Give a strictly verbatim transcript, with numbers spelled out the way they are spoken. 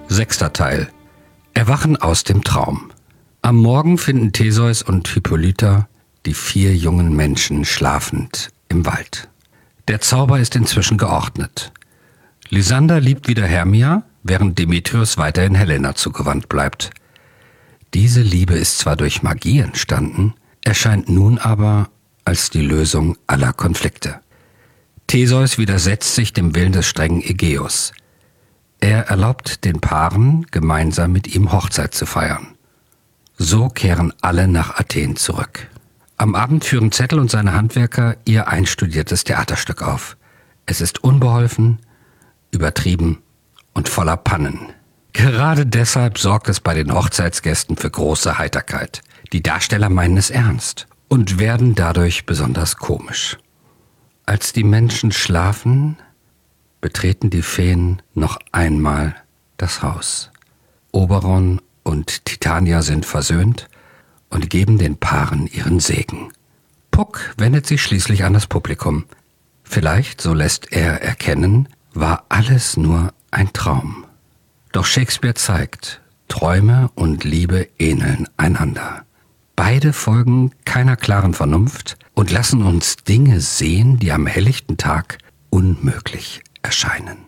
Sechster Teil. Erwachen aus dem Traum. Am Morgen finden Theseus und Hippolyta die vier jungen Menschen schlafend im Wald. Der Zauber ist inzwischen geordnet. Lysander liebt wieder Hermia, während Demetrius weiterhin Helena zugewandt bleibt. Diese Liebe ist zwar durch Magie entstanden, erscheint nun aber als die Lösung aller Konflikte. Theseus widersetzt sich dem Willen des strengen Ägeus. Er erlaubt den Paaren, gemeinsam mit ihm Hochzeit zu feiern. So kehren alle nach Athen zurück. Am Abend führen Zettel und seine Handwerker ihr einstudiertes Theaterstück auf. Es ist unbeholfen, übertrieben und voller Pannen. Gerade deshalb sorgt es bei den Hochzeitsgästen für große Heiterkeit. Die Darsteller meinen es ernst und werden dadurch besonders komisch. Als die Menschen schlafen, betreten die Feen noch einmal das Haus. Oberon und Titania sind versöhnt und geben den Paaren ihren Segen. Puck wendet sich schließlich an das Publikum. Vielleicht, so lässt er erkennen, war alles nur ein Traum. Doch Shakespeare zeigt, Träume und Liebe ähneln einander. Beide folgen keiner klaren Vernunft und lassen uns Dinge sehen, die am helllichten Tag unmöglich erscheinen.